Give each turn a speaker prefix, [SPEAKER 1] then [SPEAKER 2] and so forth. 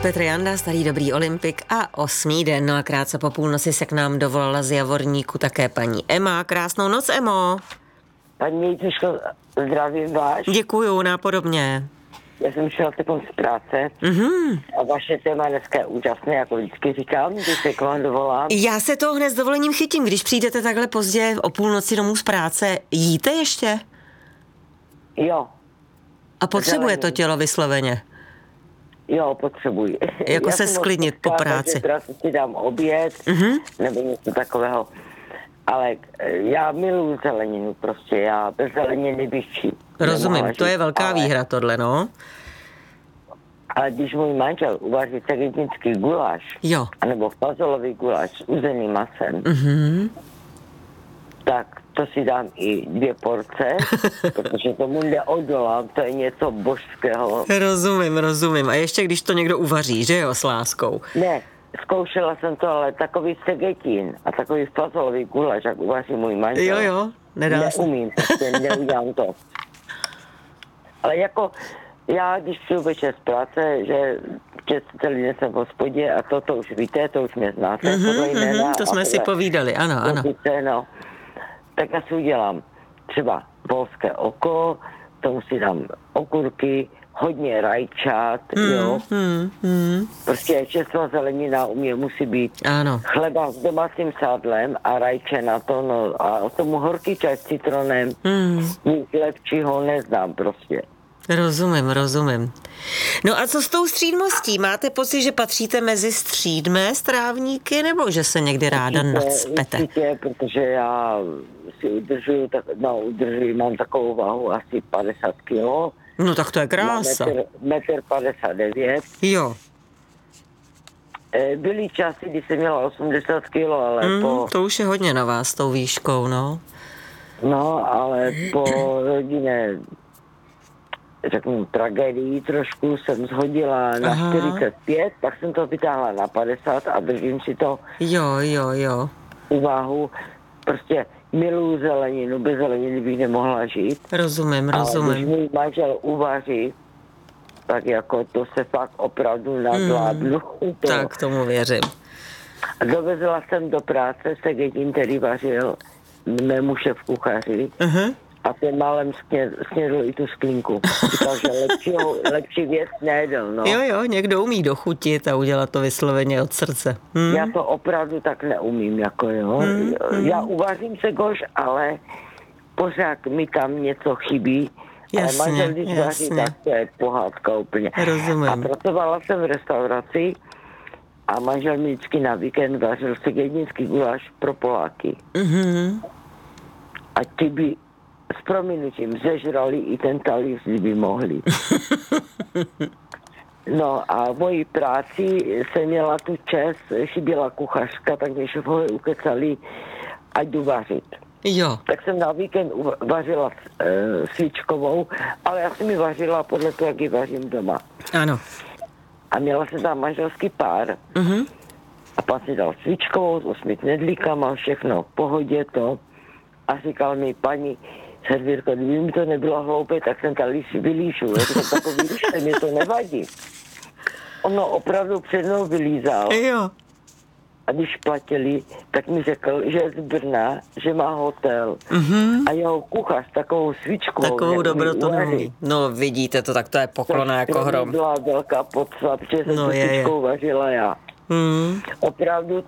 [SPEAKER 1] Petr Janda, starý dobrý olympik a 8. den. No a krátce po půlnoci se k nám dovolala z Javorníku také paní Emma. Krásnou noc, Emo.
[SPEAKER 2] Paní Jejtuško, zdravím vás.
[SPEAKER 1] Děkuju, nápodobně.
[SPEAKER 2] Já jsem šla teď z práce a vaše téma dneska je úžasné, jako vždycky říkám, když se k vám dovolám.
[SPEAKER 1] Já se toho hned s dovolením chytím, když přijdete takhle pozdě o půlnoci domů z práce. Jíte ještě?
[SPEAKER 2] Jo.
[SPEAKER 1] A potřebuje to tělo vysloveně?
[SPEAKER 2] Jo, potřebuji.
[SPEAKER 1] Jako se sklidnit po práci.
[SPEAKER 2] Teda si dám oběd, nebo něco takového. Ale já miluji zeleninu prostě, já bez zeleniny bych
[SPEAKER 1] Rozumím, to je velká výhra tohle, no.
[SPEAKER 2] Ale když můj manžel uvaří cegetnický guláš,
[SPEAKER 1] jo,
[SPEAKER 2] anebo fazolový guláš s uzeným masem, tak to si dám i 2 porce, protože tomu neodolám, to je něco božského.
[SPEAKER 1] Rozumím. A ještě když to někdo uvaří, že jo, s láskou.
[SPEAKER 2] Ne, zkoušela jsem to, ale takový cegetin a takový fazolový guláš, jak uvaří můj manžel.
[SPEAKER 1] Jo, nedá se.
[SPEAKER 2] Neumím, prostě neudělám to. Ale jako já, když přijdu večer z práce, že celý den jsem v hospodě a to už víte, to už mě znáte.
[SPEAKER 1] To jsme si povídali, ano.
[SPEAKER 2] No, tak já si udělám třeba polské oko, tomu si dám okurky, hodně rajčat, jo. Prostě čerstvá zelenina u mě musí být.
[SPEAKER 1] Ano.
[SPEAKER 2] Chleba s domácím sádlem a rajče na to, no a tomu horký čaj s citronem. Nic lepšího neznám prostě.
[SPEAKER 1] Rozumím. No a co s tou střídmostí? Máte pocit, že patříte mezi střídmé strávníky, nebo že se někdy ráda nacpete?
[SPEAKER 2] Určitě, protože já si udržuju, mám takovou váhu asi 50 kilo.
[SPEAKER 1] No tak to je krása.
[SPEAKER 2] 1,59 m.
[SPEAKER 1] Jo.
[SPEAKER 2] Byly časy, kdy jsem měla 80 kilo, ale
[SPEAKER 1] to už je hodně na vás s tou výškou, no.
[SPEAKER 2] No, ale po rodinné, řeknu, tragédii trošku jsem shodila na 45, tak jsem to vytáhla na 50 a držím si to.
[SPEAKER 1] Jo.
[SPEAKER 2] Úvahu. Prostě miluju zeleninu, bez zeleniny bych nemohla žít.
[SPEAKER 1] Rozumím.
[SPEAKER 2] Ale když můj manžel uvaří, tak jako to se fakt opravdu nadvládnu.
[SPEAKER 1] Tak tomu věřím.
[SPEAKER 2] Dovezla jsem do práce cegetin, který vařil mému šéfkuchaři. A ten málem snědl i tu sklínku. Říkal, že lepší věc nejedl, no.
[SPEAKER 1] Jo, někdo umí dochutit a udělat to vysloveně od srdce.
[SPEAKER 2] Já to opravdu tak neumím, jako jo. Já uvařím se goš, ale pořád mi tam něco chybí.
[SPEAKER 1] Jasně,
[SPEAKER 2] ale manžel, když vaří, tak to je pohádka úplně.
[SPEAKER 1] Rozumím.
[SPEAKER 2] A pracovala jsem v restauraci a manžel mi vždycky na víkend vařil cegetnický guláš pro Poláky. A ty by s prominutím zežrali i ten talíř, kdyby mohli. No a v mojí práci jsem měla tu čest, chyběla kuchařka, tak mě šéfové ukecali, ať jdu vařit.
[SPEAKER 1] Jo.
[SPEAKER 2] Tak jsem na víkend vařila svíčkovou, ale já jsem ji vařila podle toho, jak ji vařím doma.
[SPEAKER 1] Ano.
[SPEAKER 2] A měla jsem tam manželský pár. A pan si dal svíčkovou s 8 knedlíkama, všechno v pohodě to. A říkal mi, paní servírko, kdyby mi to nebylo hloupé, tak jsem talíř vylíšu. Já říkám, takový líšte, mě to nevadí. Ono opravdu před mnou vylízal.
[SPEAKER 1] Jo.
[SPEAKER 2] A když platili, tak mi řekl, že je z Brna, že má hotel. A jeho kuchař takovou svíčkovou.
[SPEAKER 1] Takovou dobrotu neumí. No vidíte to, tak to je poklona jako hrom.
[SPEAKER 2] To byla velká podstava, protože jsem tu svíčkou vařila já. Opravdu